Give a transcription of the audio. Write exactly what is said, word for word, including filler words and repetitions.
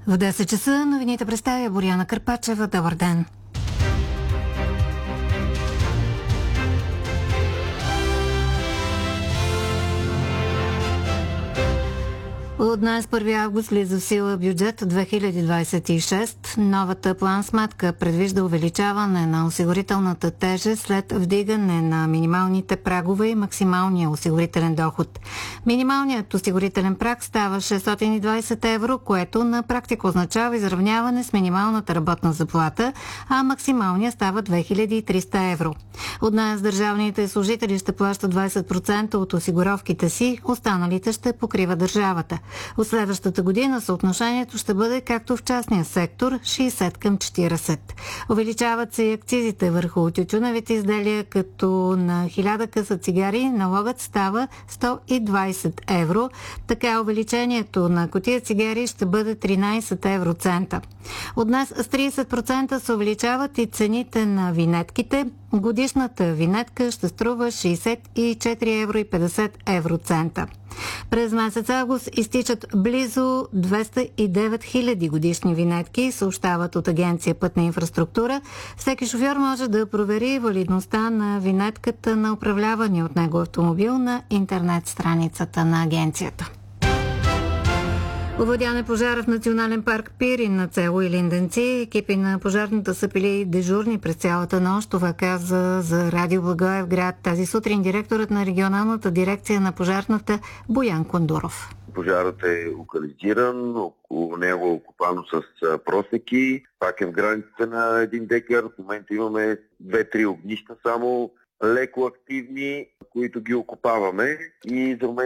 В десет часа новините представя Боряна Кърпачева. Добър ден! От днес, първи август, влиза в сила бюджет две хиляди двадесет и шеста. Новата план-сметка предвижда увеличаване на осигурителната тежест след вдигане на минималните прагове и максималния осигурителен доход. Минималният осигурителен праг става шестстотин и двадесет евро, което на практика означава изравняване с минималната работна заплата, а максималният става две хиляди и триста евро. От днес държавните служители ще плащат двадесет процента от осигуровките си, останалите ще покрива държавата. От следващата година съотношението ще бъде както в частния сектор шейсет към четиридесет. Увеличават се и акцизите върху тютюневите изделия, като на хиляда къса цигари налогът става сто и двадесет евро. Така увеличението на кутия цигари ще бъде тринадесет евроцента. От днес с тридесет процента се увеличават и цените на винетките. Годишната винетка ще струва шейсет и четири евро и петдесет евроцента. През месец август изтичат близо двеста и девет хиляди годишни винетки, съобщават от Агенция Пътна инфраструктура. Всеки шофьор може да провери валидността на винетката на управлявания от него автомобил на интернет страницата на агенцията. Овладян е пожара в национален парк Пирин на село Илинденци. Екипи на пожарната са били дежурни през цялата нощ. Това каза за Радио Благоевград тази сутрин директорът на регионалната дирекция на пожарната Боян Кондуров. Пожарът е локализиран, около него е окупано с просеки. Пак е в границите на един декар. В момента имаме две-три огнища само, леко активни, които ги окупаваме, и за момент